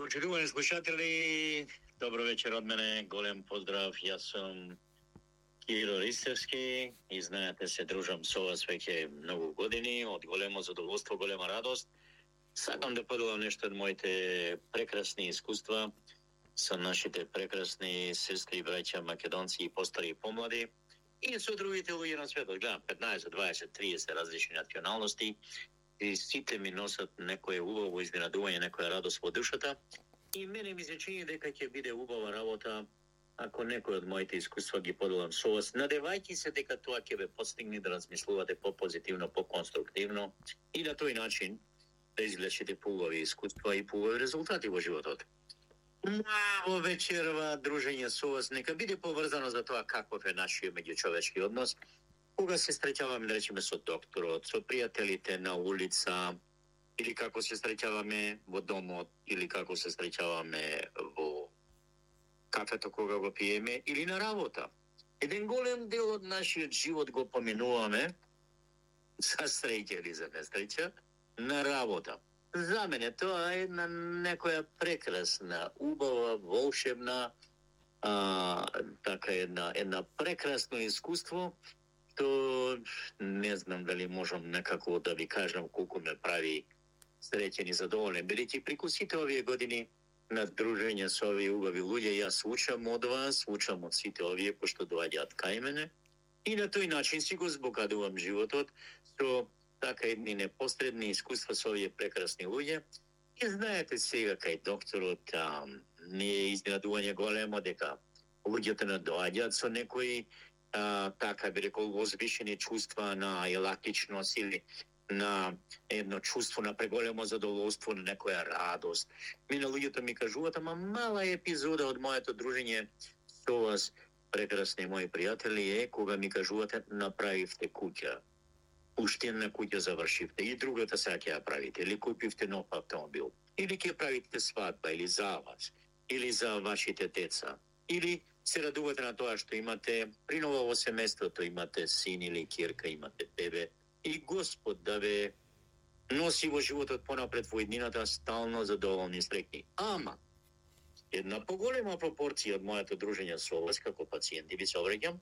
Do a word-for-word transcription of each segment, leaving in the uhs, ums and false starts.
Почитувани слушатели, добро вечер од мене, голем поздрав, јас сум Киро Ристевски и знаете се дружам со вас веќе многу години, од големо задоволство, голема радост. Сакам да поделам нешто од моите прекрасни искуства со нашите прекрасни сестри и браќа македонци и постари и помлади и со другите луѓе на светот. Гледам петнаесет, дваесет, триесет различни националности и сите ми носат некое убаво изненадување, некоја радост во душата. И мене ми се чини дека ќе биде убава работа ако некој од моите искуства ги поделам со вас, надевајќи се дека тоа ќе ве постигне да размислувате по-позитивно, по-конструктивно и на тој начин да извлечете поубави искуства и поубави резултати во животот. Во вечерва дружење со вас нека биде поврзано за тоа каков е нашиот меѓучовечки однос, кога се среќаваме, да речеме, со докторот, со пријателите на улица, или како се среќаваме во домот, или како се среќаваме во кафето кога го пиеме, или на работа. Еден голем дел од нашиот живот го поминуваме, за среќа или за несреќа, на работа. За мене тоа е една некоја прекрасна, убава, волшебна, а, така една, една прекрасно искуство, то не знам дали можам некако да ви кажам колку ме прави среќен и задоволен. Бидејќи преку сите овие години на дружење со овие убави луѓе, јас учам од вас, учам од сите овие кои што доаѓаат кај мене и на тој начин си го збогадувам животот со така едни непосредни искуства со овие прекрасни луѓе. И знаете сега кај докторот а, не е изненадување големо дека луѓето не доаѓаат со некои а, така би рекол возвишени чувства на елактичност или на едно чувство на преголемо задоволство, на некоја радост. Мене луѓето ми кажуваат, ама мала епизода од моето дружење со вас, прекрасни мои пријатели, е кога ми кажувате направивте куќа. Уште една куќа завршивте и другата сега ќе ја правите, или купивте нов автомобил, или ќе правите свадба, или за вас, или за вашите деца, или се радувате на тоа што имате приново во семејството, имате син или ќерка, имате бебе, и Господ да ве носи во животот понапред во иднината стално задоволни и среќни. Ама, една поголема пропорција од моето дружење со вас, како пациенти ви се обраќам,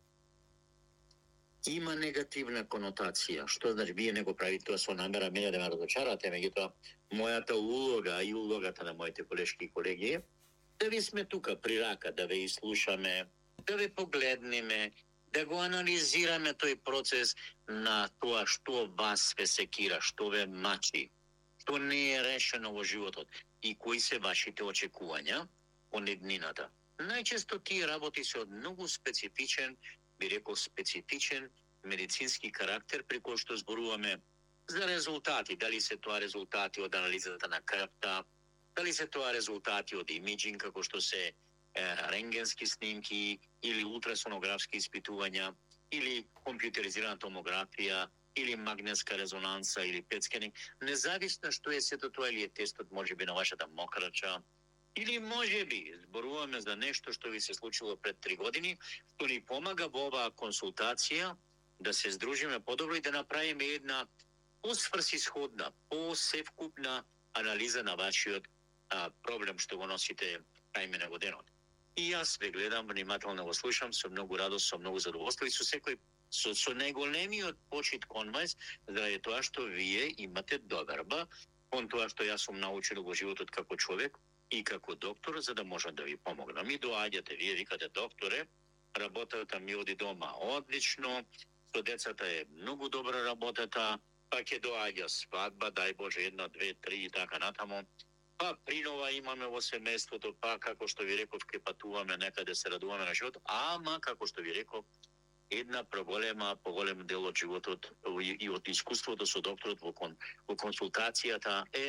има негативна конотација. Што значи, вие не го правите тоа со намера мене да ме разочарате, меѓутоа мојата улога и улогата на моите колешки и колеги е да ви сме тука при рака, да ве изслушаме, да ве погледнеме, да го анализираме тој процес на тоа што вас ве секира, што ве мачи, што не е решено во животот и кои се вашите очекувања од еднината. Најчесто тие работи се од многу специфичен, би рекол специфичен медицински карактер, при кој што зборуваме за резултати, дали се тоа резултати од анализата на крвта, дали се тоа резултати од имиджинг, како што се рентгенски снимки или ултрасонографски испитувања, или компјутеризирана томографија, или магнетска резонанса, или пет скенинг, независно што е сето тоа, или е тестот можеби на вашата мокрача, или можеби зборуваме за нешто што ви се случило пред три години, што ни помага во оваа консултација да се здружиме подобро и да направиме една посврсисходна, посевкупна анализа на вашиот а, проблем што го носите кај мене во денот. И јас ве гледам, внимателно го слушам, со многу радост, со многу задоволство и со секој, со, со најголемиот почит кон вас, заради тоа што вие имате доверба кон тоа што јас сум научил во животот како човек и како доктор, за да можам да ви помогнам. И доаѓате, вие викате, докторе, работата ми оди дома одлично, со децата е многу добра работата, па ќе доаѓа свадба, дај Боже, една, две, три и така натаму. Па принова имаме во семејството, па како што ви реков, ке патуваме некаде, се радуваме на живот, ама како што ви реков, една проголема, поголем дел од животот и од искуството со докторот во, кон, во консултацијата е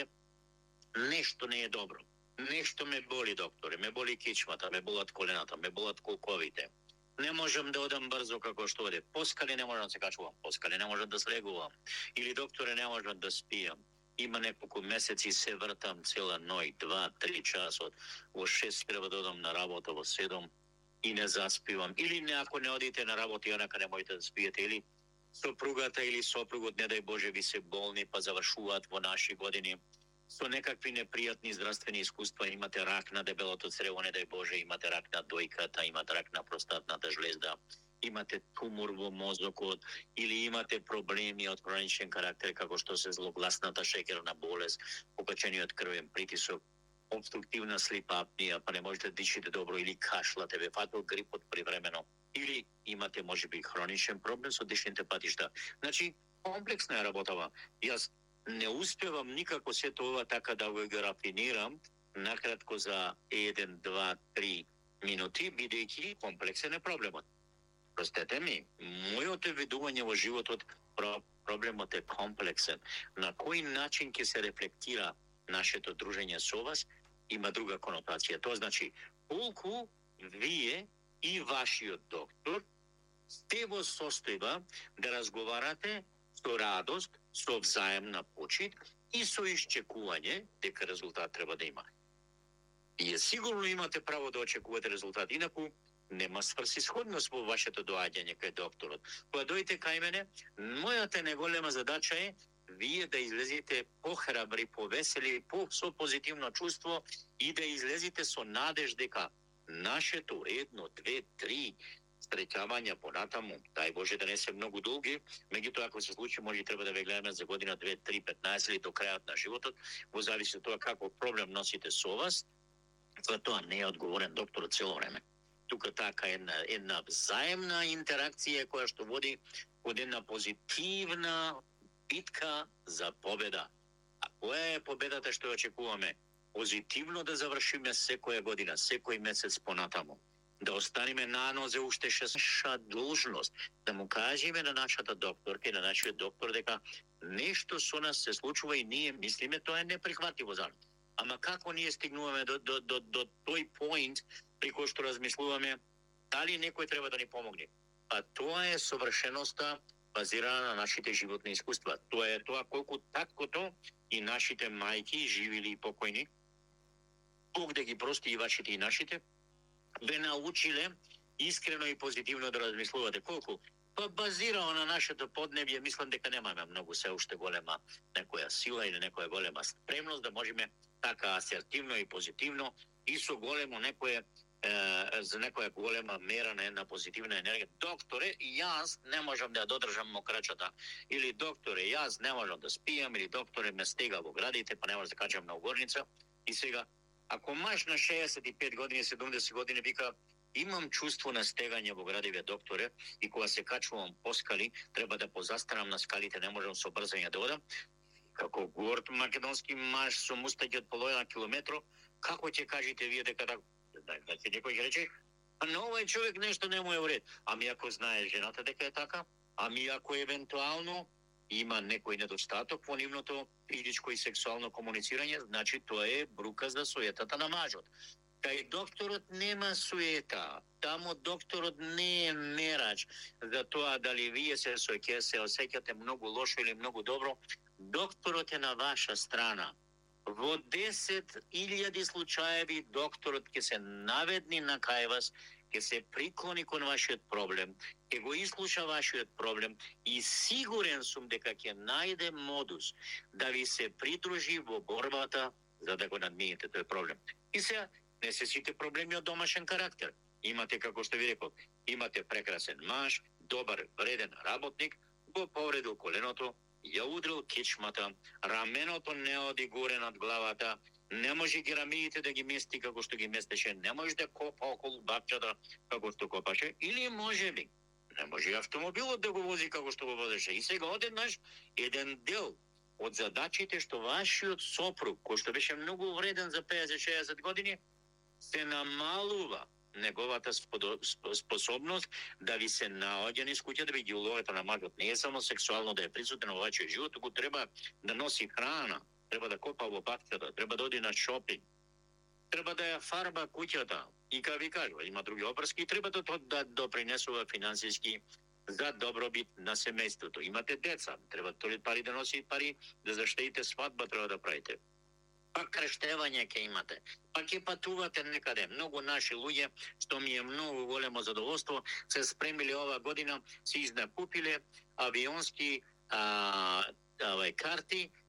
нешто не е добро. Нешто ме боли, докторе, ме боли кичмата, ме болат колената, ме болат колковите. Не можам да одам брзо како што оде. Поскали не можам да се качувам, поскали не можам да слегувам. Или докторе не можам да спијам. Има неколку месеци се вртам цела ној, два, три часот. Во шест треба да одам на работа, во седум и не заспивам. Или не, ако не одите на работа, онака не можете да спиете. Или сопругата или сопругот, не дај Боже, ви се болни, па завршуваат во наши години. со некакви непријатни здравствени искуства, имате рак на дебелото црево, не дај Боже, имате рак на дојката, имате рак на простатната жлезда, имате тумор во мозокот или имате проблеми од хроничен карактер како што се злогласната шеќерна болест, покачениот крвен притисок, обструктивна слип апнија, па не можете да дишите добро или кашлате, ве фатил грипот привремено, или имате можеби хроничен проблем со дишните патишта. Значи, комплексна е работава. Јас не успевам никако сето ова така да го рафинирам накратко за еден, два, три минути, бидејќи комплексен е проблемот. Простете ми, мојото видување во животот, проблемот е комплексен. На кој начин ќе се рефлектира нашето дружење со вас, има друга конотација. Тоа значи, колку вие и вашиот доктор сте во состојба да разговарате со радост, со взаемна почит и со исчекување дека резултат треба да има. И е сигурно имате право да очекувате резултат, инаку нема сврсисходност во вашето доаѓање кај докторот. Кога дојдете кај мене, мојата неголема задача е вие да излезете похрабри, повесели, по со позитивно чувство и да излезете со надеж дека нашето едно, две, три среќавања понатаму, дај Боже да не се многу долги, меѓутоа ако се случи може и треба да ве гледаме за година две, три, петнаесет или до крајот на животот, во зависи од тоа како проблем носите со вас. За тоа не е одговорен докторот цело време. Тука така една една взаемна интеракција која што води од една позитивна битка за победа. А која е победата што очекуваме? Позитивно да завршиме секоја година, секој месец понатаму. Да останеме на нозе уште шеста должност, да му кажеме на нашата докторка и на нашиот доктор дека нешто со нас се случува и ние мислиме тоа е неприхватливо за нас. Ама како ние стигнуваме до, до, до, до тој поинт при кој што размислуваме дали некој треба да ни помогне? А тоа е совршеноста базирана на нашите животни искуства. Тоа е тоа колку таткото и нашите мајки, живили и покојни, Бог да ги прости и вашите и нашите, ве научиле искрено и позитивно да размислувате. Колку? Па базирано на нашето поднебје, мислам дека немаме многу се уште голема некоја сила или некоја голема спремност да можеме така асертивно и позитивно и со големо некое е, за некоја голема мера на една позитивна енергија. Докторе, јас не можам да ја додржам мокрачата. Или докторе, јас не можам да спијам, или докторе ме стега во градите, па не можам да качам на угорница. И сега, ако маж на шеесет и пет години, седумдесет години вика имам чувство на стегање во градиве, докторе, и кога се качувам по скали, треба да позастанам на скалите, не можам со брзање да одам. Како горд македонски маж со мустаѓи од половина километро, како ќе кажете вие дека така? Значи некој ќе рече, а на овој човек нешто не му е уред. Ами ако знае жената дека е така, ами ако евентуално има некој недостаток во нивното физичко и сексуално комуницирање, значи тоа е брука за суетата на мажот. Кај докторот нема суета. Тамо докторот не е мерач за тоа дали вие се соќе се осеќате многу лошо или многу добро. Докторот е на ваша страна. Во десет илјади случаеви докторот ќе се наведни на кај вас, ќе се приклони кон вашиот проблем, ќе го изслуша вашиот проблем и сигурен сум дека ќе најде модус да ви се придружи во борбата за да го надмиете тој проблем. И сега, не се сите проблеми од домашен карактер. Имате, како што ви реков, имате прекрасен маж, добар, вреден работник, го повредил коленото, ја удрил кичмата, раменото не оди горе над главата, не може ги рамиите да ги мести како што ги местеше, не може да копа околу бакчата како што копаше, или може би не може автомобилот да го вози како што го возеше. И сега одеднаш еден дел од задачите што вашиот сопруг, кој што беше многу вреден за пеесет-шеесет години, се намалува неговата способност да ви се наоѓа низ куќа, да ви ги уловете на мажот. Не е само сексуално да е присутен во вашиот живот, туку треба да носи храна, треба да копа во бакчата, треба да оди на шопинг, треба да ја фарба куќата. И како ви кажува, има други обрски, треба да да допринесува финансиски за добробит на семејството. Имате деца, треба толи пари да носите пари, да заштедите свадба треба да правите. Па крештевање ќе имате, па ќе патувате некаде. Многу наши луѓе, што ми е многу големо задоволство, се спремиле ова година, се изнакупиле авионски а, авај, карти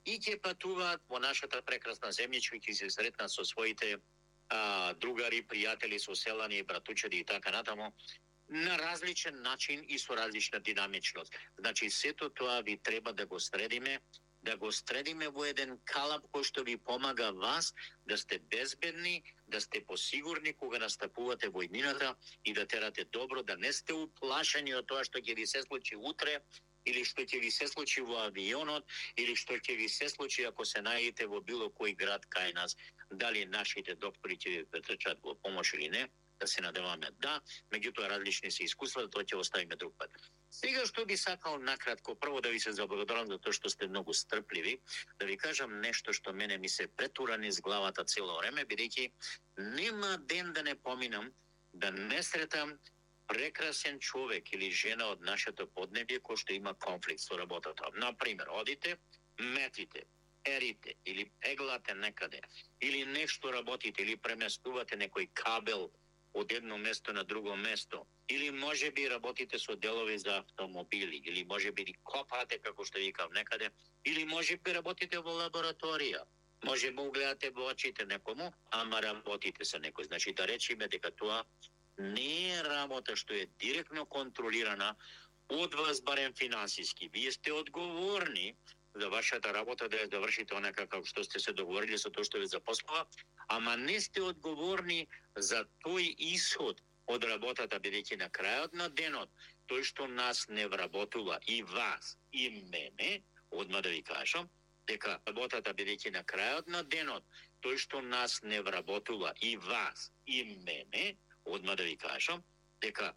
и ќе патуваат во нашата прекрасна земјичка, ќе се сретнат со своите а, другари, пријатели, соселани, братучеди и така натаму, на различен начин и со различна динамичност. Значи, сето тоа ви треба да го средиме, да го средиме во еден калап кој што ви помага вас да сте безбедни, да сте посигурни кога настапувате во иднината и да терате добро, да не сте уплашени од тоа што ќе ви се случи утре, или што ќе ви се случи во авионот, или што ќе ви се случи ако се најдете во било кој град кај нас, дали нашите доктори ќе ви претрчат во помош или не, да се надеваме да, меѓутоа различни се искуства, тоа ќе оставиме друг пат. Сега што би сакал накратко, прво да ви се заблагодарам за тоа што сте многу стрпливи, да ви кажам нешто што мене ми се претура низ главата цело време, бидејќи нема ден да не поминам да не сретам прекрасен човек или жена од нашето поднебје кој што има конфликт со работата. Например, одите, метите, ерите или пеглате некаде, или нешто работите, или преместувате некој кабел од едно место на друго место, или може би работите со делови за автомобили, или може би копате, како што викав некаде, или може би работите во лабораторија, може би гледате во очите некому, ама работите со некој. Значи да речеме дека тоа не е работа што е директно контролирана од вас, барем финансиски. Вие сте одговорни за вашата работа да ја завршите онака како што сте се договорили со тоа што ве запослува, ама не сте одговорни за тој исход од работата, бидејќи на крајот на денот, тој што нас не вработува и вас, и мене, одма да ви кажам, дека работата, бидејќи на крајот на денот, тој што нас не вработува и вас, и мене, одма да ви кажам, дека